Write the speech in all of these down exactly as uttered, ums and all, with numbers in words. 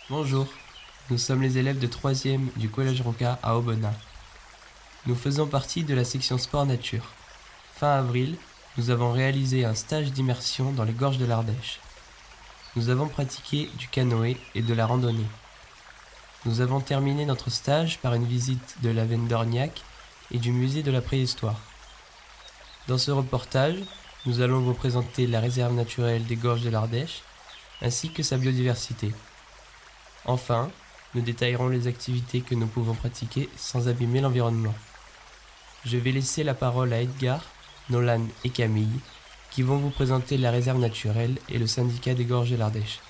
Bonjour, nous sommes les élèves de troisième du Collège Ronca à Aubenas. Nous faisons partie de la section sport nature. Fin avril, nous avons réalisé un stage d'immersion dans les gorges de l'Ardèche. Nous avons pratiqué du canoë et de la randonnée. Nous avons terminé notre stage par une visite de la veine d'Orniac et du musée de la préhistoire. Dans ce reportage, nous allons vous présenter la réserve naturelle des gorges de l'Ardèche ainsi que sa biodiversité. Enfin, nous détaillerons les activités que nous pouvons pratiquer sans abîmer l'environnement. Je vais laisser la parole à Edgar, Nolan et Camille qui vont vous présenter la réserve naturelle et le syndicat des gorges de l'Ardèche.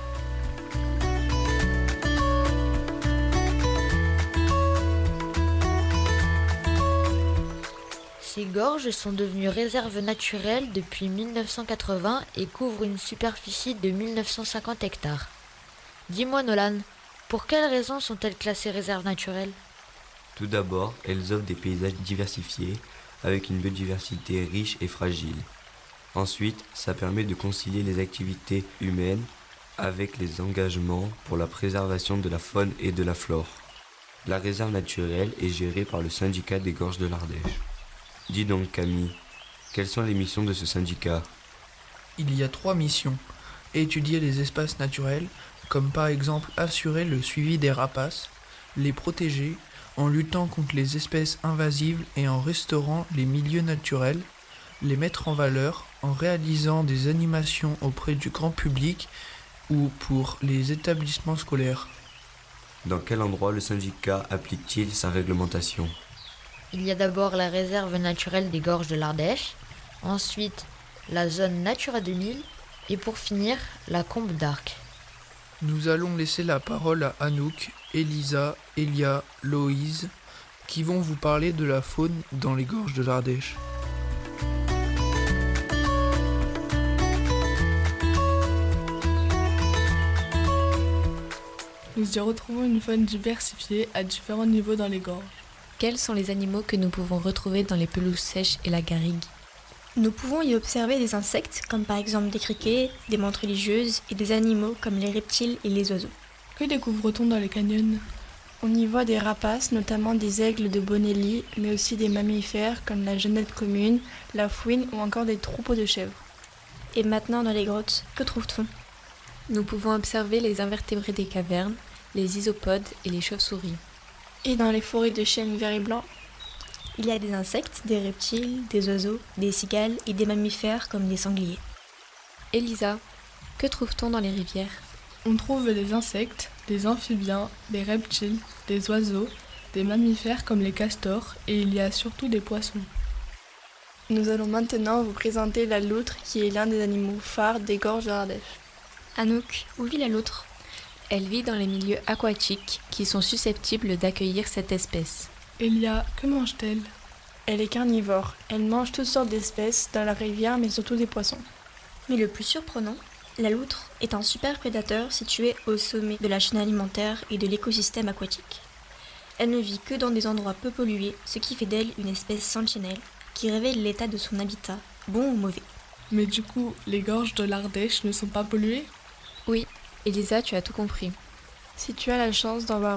Ces gorges sont devenues réserves naturelles depuis mille neuf cent quatre-vingts et couvrent une superficie de mille neuf cent cinquante hectares. Dis-moi Nolan, pour quelles raisons sont-elles classées réserves naturelles ? Tout d'abord, elles offrent des paysages diversifiés avec une biodiversité riche et fragile. Ensuite, ça permet de concilier les activités humaines avec les engagements pour la préservation de la faune et de la flore. La réserve naturelle est gérée par le syndicat des gorges de l'Ardèche. Dis donc Camille, quelles sont les missions de ce syndicat ? Il y a trois missions. Étudier les espaces naturels, comme par exemple assurer le suivi des rapaces, les protéger en luttant contre les espèces invasives et en restaurant les milieux naturels, les mettre en valeur en réalisant des animations auprès du grand public ou pour les établissements scolaires. Dans quel endroit le syndicat applique-t-il sa réglementation ? Il y a d'abord la réserve naturelle des gorges de l'Ardèche, ensuite la zone Natura deux mille et pour finir la Combe d'Arc. Nous allons laisser la parole à Anouk, Elisa, Elia, Loïse, qui vont vous parler de la faune dans les gorges de l'Ardèche. Nous y retrouvons une faune diversifiée à différents niveaux dans les gorges. Quels sont les animaux que nous pouvons retrouver dans les pelouses sèches et la garrigue ? Nous pouvons y observer des insectes, comme par exemple des criquets, des menthes religieuses, et des animaux comme les reptiles et les oiseaux. Que découvre-t-on dans les canyons ? On y voit des rapaces, notamment des aigles de Bonelli, mais aussi des mammifères comme la genette commune, la fouine ou encore des troupeaux de chèvres. Et maintenant dans les grottes, que trouve-t-on ? Nous pouvons observer les invertébrés des cavernes, les isopodes et les chauves-souris. Et dans les forêts de chênes verts et blancs ? Il y a des insectes, des reptiles, des oiseaux, des cigales et des mammifères comme les sangliers. Elisa, que trouve-t-on dans les rivières ? On trouve des insectes, des amphibiens, des reptiles, des oiseaux, des mammifères comme les castors et il y a surtout des poissons. Nous allons maintenant vous présenter la loutre qui est l'un des animaux phares des gorges de l'Ardèche. Anouk, où vit la loutre ? Elle vit dans les milieux aquatiques qui sont susceptibles d'accueillir cette espèce. Elia, que mange-t-elle ? Elle est carnivore. Elle mange toutes sortes d'espèces dans la rivière mais surtout des poissons. Mais le plus surprenant, la loutre est un super prédateur situé au sommet de la chaîne alimentaire et de l'écosystème aquatique. Elle ne vit que dans des endroits peu pollués, ce qui fait d'elle une espèce sentinelle qui révèle l'état de son habitat, bon ou mauvais. Mais du coup, les gorges de l'Ardèche ne sont pas polluées ? Oui, Elisa, tu as tout compris. Si tu as la chance d'en voir